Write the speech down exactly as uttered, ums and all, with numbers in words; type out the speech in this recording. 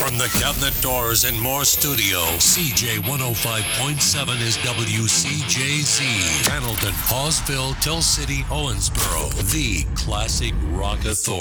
From the Cabinet Doors and More Studio, C J one oh five point seven is W C J Z. Hamilton, Hawesville, Till City, Owensboro, the classic rock authority.